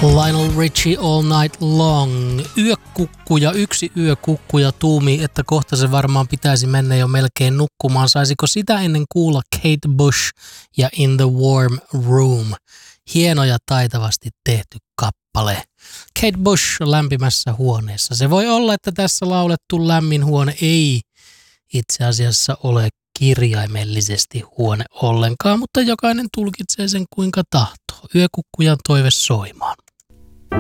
Lionel Richie All Night Long. Yökukkuja, yksi yökukkuja tuumii, että kohta se varmaan pitäisi mennä jo melkein nukkumaan. Saisiko sitä ennen kuulla Kate Bush ja In the Warm Room? Hieno ja taitavasti tehty kappale. Kate Bush lämpimässä huoneessa. Se voi olla, että tässä laulettu lämmin huone ei itse asiassa ole kirjaimellisesti huone ollenkaan, mutta jokainen tulkitsee sen kuinka tahtoo. Yökukkujan toive soimaan.